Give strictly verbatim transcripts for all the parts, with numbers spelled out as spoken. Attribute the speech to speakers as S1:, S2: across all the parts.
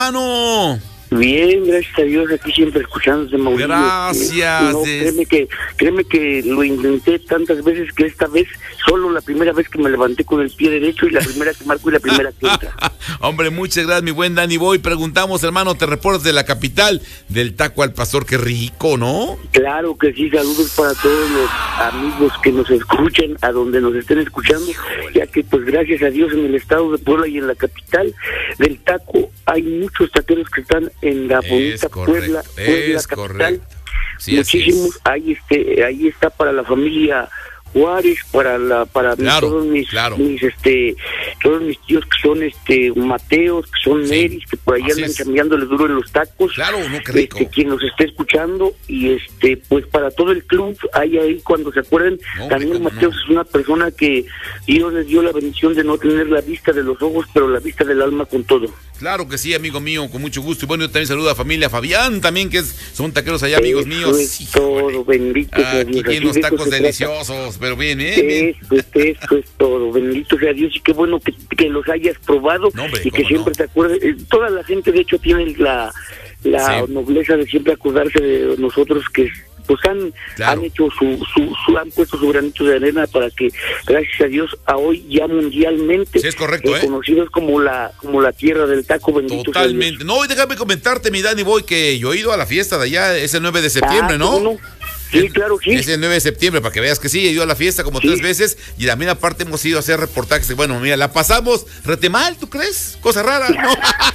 S1: hermano?
S2: Bien, gracias a Dios, aquí siempre escuchándote, Mauricio.
S1: Gracias.
S2: No, créeme que, créeme que lo intenté tantas veces que esta vez, solo la primera vez que me levanté con el pie derecho y la primera que marco y la primera que entra.
S1: Hombre, muchas gracias, mi buen Danny Boy. Preguntamos, hermano, ¿te reportas de la capital del taco al pastor? Qué rico, ¿no?
S2: Claro que sí, saludos para todos los amigos que nos escuchen, a donde nos estén escuchando, ya que pues gracias a Dios en el estado de Puebla y en la capital del taco hay muchos taqueros que están en la bonita Puebla, Puebla capital. Sí, muchísimos, ahí este, ahí está para la familia Juárez, para la, para
S1: claro,
S2: todos mis,
S1: claro.
S2: mis este, todos mis tíos que son este Mateos, que son sí. Neris, que por ahí Así andan cambiándole duro en los tacos.
S1: Claro, no, qué rico.
S2: Este, quien nos esté escuchando, y este, pues para todo el club, ahí ahí cuando se acuerden, no, Daniel Mateos no. es una persona que Dios les dio la bendición de no tener la vista de los ojos, pero la vista del alma con todo.
S1: Claro que sí, amigo mío, con mucho gusto. Y bueno, yo también saludo a familia Fabián también, que es, son taqueros allá, amigos
S2: Eso
S1: míos.
S2: Es todo, bendito
S1: ah,
S2: sea Dios.
S1: Aquí tienen los tacos deliciosos, pero bien, ¿eh? Bien.
S2: Esto, esto es todo, bendito sea Dios, y qué bueno que, que los hayas probado, no, hombre, y que siempre no. te acuerdes. Toda la gente, de hecho, tiene la, la sí. nobleza de siempre acordarse de nosotros, que pues han, claro. han hecho su, su, su, han puesto su granito de arena para que, gracias a Dios, a hoy ya mundialmente
S1: sí, es correcto,
S2: eh, conocidos como la como la tierra del taco, bendito
S1: Totalmente.
S2: sea Dios.
S1: No, y déjame comentarte, mi Danny Boy, que yo he ido a la fiesta de allá, es el nueve de septiembre,
S2: ah,
S1: ¿no?
S2: no. Sí, claro, sí.
S1: Es el nueve de septiembre, para que veas que sí, he ido a la fiesta como sí. tres veces, y también aparte hemos ido a hacer reportajes. Bueno, mira, la pasamos rete mal, ¿tú crees? Cosa rara, ¿no?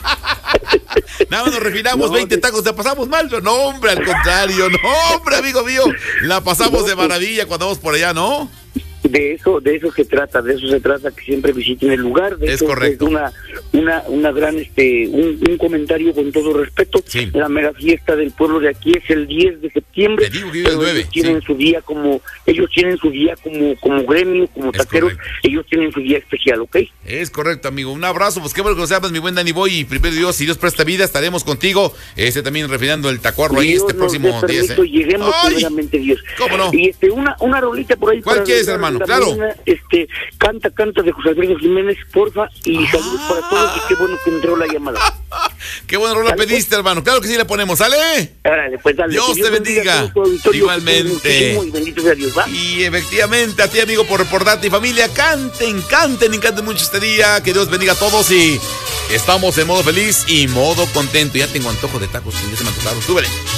S1: Nada más nos refinamos no, veinte tacos, ¿la pasamos mal? No, hombre, al contrario, no, hombre, amigo mío, la pasamos no, de maravilla cuando vamos por allá, ¿no?
S2: De eso, de eso se trata, de eso se trata, que siempre visiten el lugar. De
S1: es
S2: eso,
S1: correcto.
S2: Es una, una, una gran, este, un, un comentario con todo respeto.
S1: Sí.
S2: La mega fiesta del pueblo de aquí es el diez de septiembre.
S1: Te digo que el nueve.
S2: Ellos tienen sí. su día como, ellos tienen su día como, como gremio, como es taqueros. Correcto. Ellos tienen su día especial, ¿ok?
S1: Es correcto, amigo. Un abrazo, pues qué bueno que lo sepas, mi buen Danny Boy. Y primero Dios, si Dios presta vida, estaremos contigo. Este también refinando el tacuarro ahí este próximo diez. ¿eh?
S2: Lleguemos primeramente, Dios.
S1: ¿Cómo no?
S2: Y este, una, una rolita por ahí.
S1: ¿Cuál quieres, hermano? Claro.
S2: Mañana, este, canta, canta de José Alfredo Jiménez, porfa, y ah. saludos para todos, y qué bueno que entró la llamada.
S1: Qué buena rola pediste, pues, hermano. Claro que sí, la ponemos, ¿sale?
S2: Árale, pues dale.
S1: Dios, Dios te bendiga. Igualmente.
S2: Y, bendito sea Dios, ¿va?
S1: Y efectivamente, a ti, amigo, por reportarte, y familia, canten, canten, y canten mucho este día. Que Dios bendiga a todos, y estamos en modo feliz y modo contento. Ya tengo antojo de tacos, ya se me antojaron. Súbele.